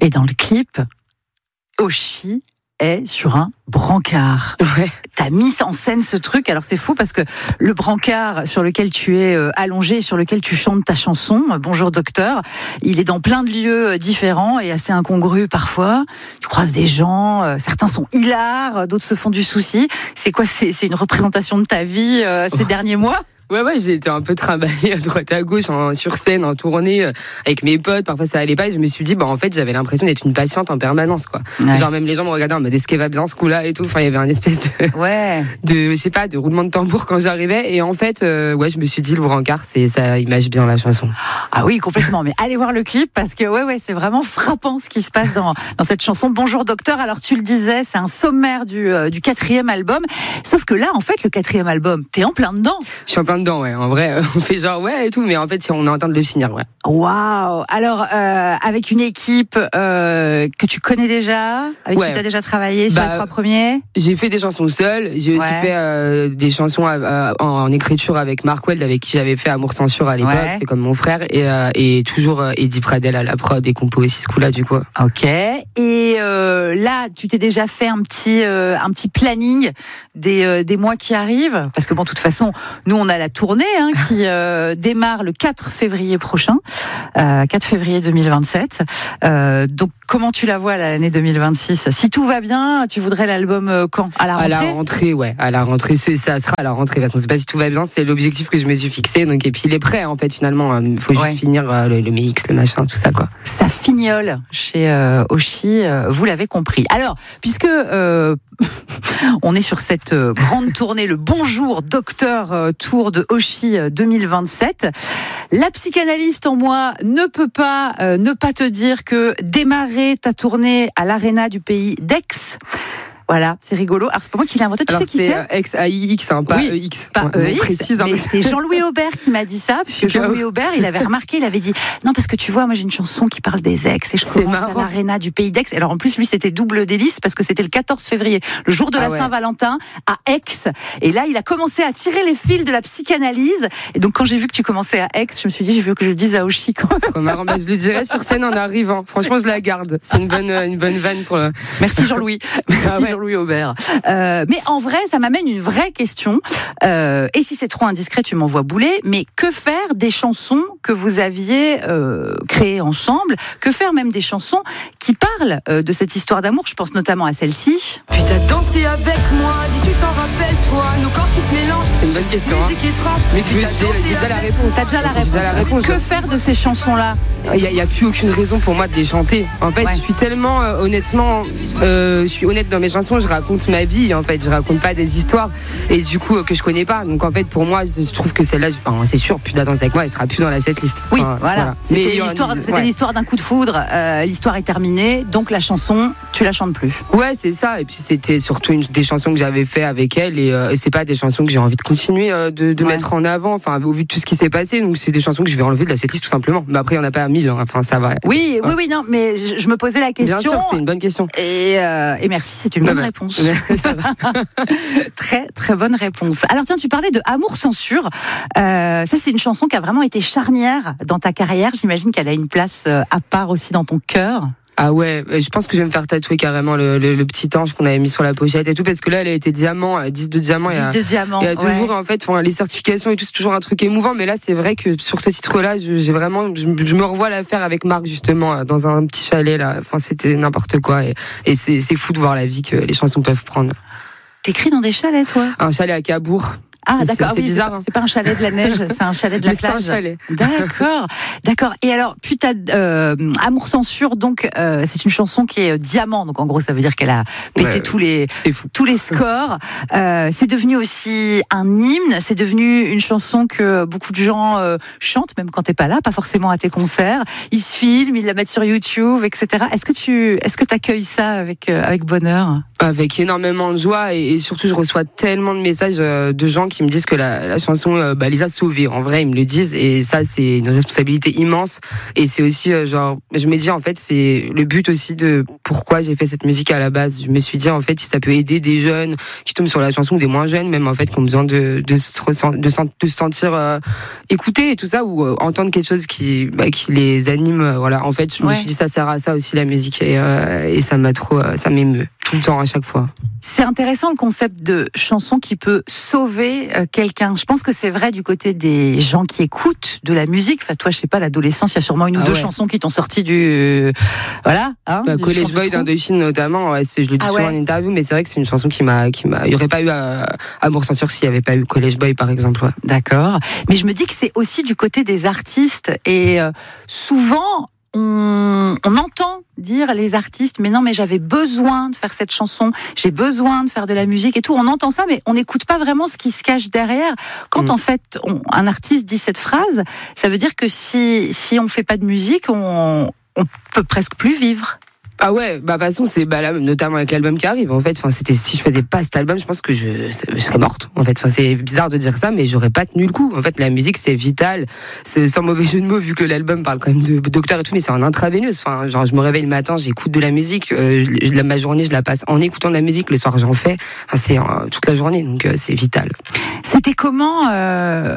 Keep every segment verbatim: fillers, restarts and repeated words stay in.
Et dans le clip, Oshi est sur un brancard. Ouais. T'as mis en scène ce truc. Alors c'est fou parce que le brancard sur lequel tu es euh, allongé, sur lequel tu chantes ta chanson, euh, Bonjour Docteur, il est dans plein de lieux différents et assez incongru parfois. Tu croises des gens, euh, certains sont hilars, d'autres se font du souci. C'est quoi? C'est, c'est une représentation de ta vie euh, ces oh. derniers mois? Ouais, ouais, j'ai été un peu trimballée à droite à gauche, en, sur scène, en tournée, euh, avec mes potes. Parfois, ça allait pas. Et je me suis dit, bah, en fait, j'avais l'impression d'être une patiente en permanence, quoi. Ouais. Genre, même les gens me regardaient en mode, est-ce qu'elle va bien ce coup-là et tout. Enfin, il y avait un espèce de, ouais. de, je sais pas, de roulement de tambour quand j'arrivais. Et en fait, euh, ouais, je me suis dit, le brancard, c'est, ça image bien la chanson. Ah oui, complètement. Mais allez voir le clip parce que, ouais, ouais, c'est vraiment frappant ce qui se passe dans, dans cette chanson. Bonjour Docteur. Alors, tu le disais, c'est un sommaire du, euh, du quatrième album. Sauf que là, en fait, le quatrième album, t'es en plein dedans. Je suis en plein dedans, ouais. En vrai, on fait genre ouais et tout, mais en fait on est en train de le finir, ouais. Waouh. Alors euh, avec une équipe euh, que tu connais déjà, avec ouais. qui tu as déjà travaillé sur bah, les trois premiers. J'ai fait des chansons seule, j'ai aussi ouais. fait euh, des chansons à, à, en, en écriture avec Mark Weld, avec qui j'avais fait Amour Censure à l'époque, ouais. c'est comme mon frère, et, euh, et toujours euh, Eddie Pradel à la prod et compo aussi ce coup-là du coup. Ok. Et euh, là, tu t'es déjà fait un petit euh, un petit planning des euh, des mois qui arrivent, parce que bon, de toute façon, nous on a la tournée hein, qui euh, démarre le quatre février prochain, euh, quatre février deux mille vingt-sept. Euh, donc, comment tu la vois là, l'année deux mille vingt-six? Si tout va bien, tu voudrais l'album euh, quand? À la rentrée? À la rentrée, ouais. À la rentrée, ça sera à la rentrée. Parce qu'on ne sait pas si tout va bien, c'est l'objectif que je me suis fixé. Donc, et puis il est prêt en fait finalement. Il faut juste ouais. finir euh, le, le mix, le machin, tout ça quoi. Ça fignole chez euh, Oshi, euh, vous l'avez compris. Alors, puisque euh, on est sur cette euh, grande tournée, le Bonjour Docteur euh, Tour de Oshi euh, deux mille vingt-sept. La psychanalyste en moi ne peut pas euh, ne pas te dire que démarrer ta tournée à l'Arena du pays d'Aix, voilà, c'est rigolo. Alors, c'est pas moi qui l'ai inventé, tu Alors, sais qui c'est, c'est X A I X, hein, pas oui, E X. Pas ouais, E X, précise, mais c'est Jean-Louis Aubert qui m'a dit ça, parce que Jean-Louis Aubert, il avait remarqué, il avait dit, non, parce que tu vois, moi j'ai une chanson qui parle des ex, et je commence à l'Arena du pays d'Aix. Alors, en plus, lui, c'était double délice, parce que c'était le quatorze février, le jour de la ah ouais. Saint-Valentin, à Aix. Et là, il a commencé à tirer les fils de la psychanalyse. Et donc, quand j'ai vu que tu commençais à Aix, je me suis dit, je veux que je le dise à Oshi. C'est marrant, bah, je le dirai sur scène en arrivant. Franchement, je la garde. C'est une bonne, une bonne vanne pour le... Merci Jean-Louis. Merci ah ouais. Jean-Louis Aubert. Euh, mais en vrai, ça m'amène une vraie question. Euh, et si c'est trop indiscret, tu m'envoies bouler. Mais que faire des chansons que vous aviez euh, créées ensemble? Que faire même des chansons qui parlent euh, de cette histoire d'amour? Je pense notamment à celle-ci. Puis t'as dansé avec moi, dis tu t'en rappelles toi, nos corps qui se mélangent. C'est une bonne question. Hein. Mais tu veux, j'ai déjà la réponse. T'as déjà la réponse. Déjà la réponse. Que faire de ces chansons-là? Il n'y a, a plus aucune raison pour moi de les chanter. En fait, ouais. je suis tellement, euh, honnêtement, euh, je suis honnête dans mes chansons. Je raconte ma vie. En fait, je raconte pas des histoires et du coup euh, que je connais pas. Donc en fait, pour moi, je trouve que celle-là, je, enfin, c'est sûr, plus de la danse avec moi, elle sera plus dans la setlist. Oui, enfin, voilà. voilà. C'était Mais, l'histoire, euh, c'était ouais. l'histoire d'un coup de foudre. Euh, l'histoire est terminée, donc la chanson, tu la chantes plus. Ouais, c'est ça. Et puis c'était surtout une, des chansons que j'avais fait avec elle et, euh, et c'est pas des chansons que j'ai envie de continuer euh, de, de ouais. mettre en avant. Enfin, au vu de tout ce qui s'est passé, donc c'est des chansons que je vais enlever de la setlist tout simplement. Mais après, il y en a pas mille. Hein. Enfin, ça va. Oui, ouais. oui, oui, non. Mais je, je me posais la question. Bien sûr, c'est une bonne question. Et, euh, et merci, c'est une bah, bonne bah, réponse. Ça va. Très, très bonne réponse. Alors tiens, tu parlais de Amour Censure. Euh, ça, c'est une chanson qui a vraiment été charnière dans ta carrière. J'imagine qu'elle a une place à part aussi dans ton cœur. Ah ouais, je pense que je vais me faire tatouer carrément le, le, le petit ange qu'on avait mis sur la pochette et tout, parce que là, elle a été diamant, dix de diamant. dix de diamant. Il y a deux ouais. jours, en fait, les certifications et tout, c'est toujours un truc émouvant, mais là, c'est vrai que sur ce titre-là, j'ai vraiment, je, je me revois la faire avec Marc, justement, dans un petit chalet, là. Enfin, c'était n'importe quoi, et, et c'est, c'est fou de voir la vie que les chansons peuvent prendre. T'écris dans des chalets, toi? Un chalet à Cabourg. Ah d'accord, c'est, c'est oui, bizarre. C'est pas, hein. c'est pas un chalet de la neige, c'est un chalet de la Mais plage. C'est un chalet. D'accord, d'accord. Et alors, putain, euh, Amour Censure, donc euh, c'est une chanson qui est euh, diamant. Donc en gros, ça veut dire qu'elle a pété ouais, tous les c'est fou. tous les scores. Euh, c'est devenu aussi un hymne. C'est devenu une chanson que beaucoup de gens euh, chantent, même quand t'es pas là, pas forcément à tes concerts. Ils se filment, ils la mettent sur YouTube, et cetera. Est-ce que tu est-ce que t'accueilles ça avec euh, avec bonheur? Avec énormément de joie et, et surtout je reçois tellement de messages euh, de gens qui me disent que la, la chanson euh, bah, les a sauvés. En vrai, ils me le disent et ça c'est une responsabilité immense. Et c'est aussi euh, genre, je me dis en fait c'est le but aussi de pourquoi j'ai fait cette musique à la base. Je me suis dit en fait si ça peut aider des jeunes qui tombent sur la chanson ou des moins jeunes même en fait qui ont besoin de de se, ressent, de, de se sentir euh, écoutés et tout ça ou euh, entendre quelque chose qui bah, qui les anime. Euh, voilà, en fait je ouais. me suis dit ça sert à ça aussi la musique et, euh, et ça m'a trop, euh, ça m'émeut tout le temps à chaque fois. C'est intéressant le concept de chanson qui peut sauver euh, quelqu'un. Je pense que c'est vrai du côté des gens qui écoutent de la musique. Enfin, toi, je sais pas, l'adolescence, il y a sûrement une ou ah deux ouais. chansons qui t'ont sorti du, euh, voilà, hein, bah, College Boy d'Indochine notamment. Ouais, c'est, je le dis ah souvent ouais. en interview, mais c'est vrai que c'est une chanson qui m'a, qui m'a. Il y aurait pas eu à, à me ressentir s'il y avait pas eu College Boy, par exemple. Ouais. D'accord. Mais je me dis que c'est aussi du côté des artistes et euh, souvent. On, on entend dire les artistes, mais non, mais j'avais besoin de faire cette chanson, j'ai besoin de faire de la musique et tout. On entend ça, mais on n'écoute pas vraiment ce qui se cache derrière. Quand mmh. en fait, on, un artiste dit cette phrase, ça veut dire que si si on fait pas de musique, on on peut presque plus vivre. Ah ouais, bah de toute façon c'est bah là notamment avec l'album qui arrive en fait, enfin c'était si je faisais pas cet album, je pense que je, je serais morte en fait. Enfin c'est bizarre de dire ça mais j'aurais pas tenu le coup. En fait la musique c'est vital, c'est sans mauvais jeu de mots vu que l'album parle quand même de docteur et tout mais c'est en intraveineuse. Enfin genre je me réveille le matin, j'écoute de la musique, euh, je, ma journée je la passe en écoutant de la musique, le soir j'en fais. Enfin c'est euh, toute la journée donc euh, c'est vital. C'était comment euh...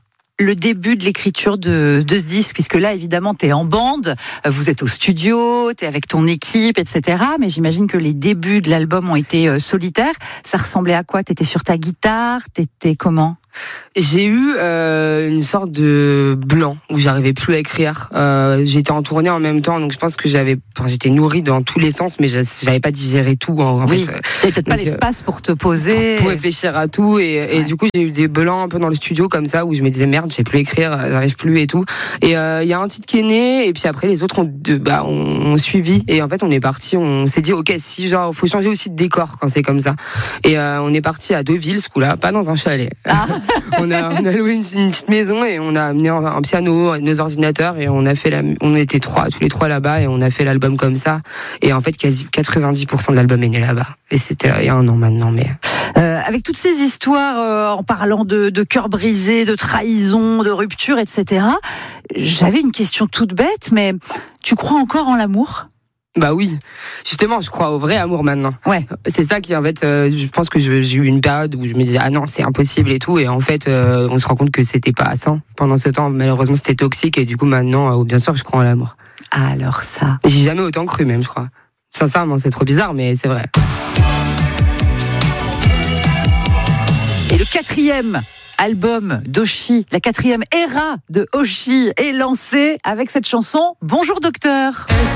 le début de l'écriture de, de ce disque, puisque là, évidemment, t'es en bande, vous êtes au studio, t'es avec ton équipe, et cetera. Mais j'imagine que les débuts de l'album ont été euh, solitaires. Ça ressemblait à quoi ? T'étais sur ta guitare ? T'étais comment ? J'ai eu euh, une sorte de blanc où j'arrivais plus à écrire. Euh, j'étais en tournée en même temps, donc je pense que j'avais, enfin, j'étais nourrie dans tous les sens, mais j'avais pas digéré tout. En, en oui, fait. T'avais peut-être pas l'espace pour te poser, pour, pour réfléchir à tout, et, ouais. et du coup j'ai eu des blancs un peu dans le studio comme ça où je me disais merde, je sais plus écrire, j'arrive plus et tout. Et il euh, y a un titre qui est né, et puis après les autres ont, de, bah, ont, ont suivi, et en fait on est parti, on s'est dit ok si genre faut changer aussi de décor quand c'est comme ça. Et euh, on est parti à Deauville ce coup-là, pas dans un chalet. Ah. On a, on a loué une, une petite maison et on a amené un, un piano, nos ordinateurs et on a fait la, on était trois, tous les trois là-bas et on a fait l'album comme ça. Et en fait, quasi quatre-vingt-dix pour cent de l'album est né là-bas. Et c'était il y a un an maintenant, mais. Euh, avec toutes ces histoires, euh, en parlant de, de cœur brisé, de trahison, de rupture, et cetera. J'avais une question toute bête, mais tu crois encore en l'amour ? Bah oui, justement, je crois au vrai amour maintenant. Ouais. C'est ça qui, en fait, euh, je pense que je, j'ai eu une période où je me disais ah non c'est impossible et tout, et en fait euh, on se rend compte que c'était pas sain pendant ce temps. Malheureusement c'était toxique et du coup maintenant, euh, bien sûr, je crois en l'amour. Alors ça. J'ai jamais autant cru même, je crois. Sincèrement, c'est trop bizarre, mais c'est vrai. Et le quatrième album d'Oshi, la quatrième era de Oshi est lancé avec cette chanson Bonjour Docteur.